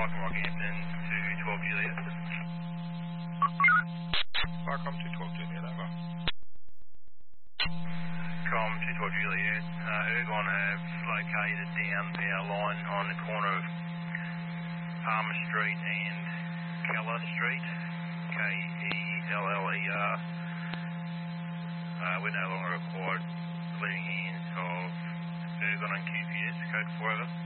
Welcome Rockhampton to 12 Juliet. Welcome to 12 Juliet, over. Com to 12 Juliet. Ergon have located down our line on the corner of Palmer Street and Keller Street, Keller. We're no longer required leading hands of Ergon and QPS, code 4 over.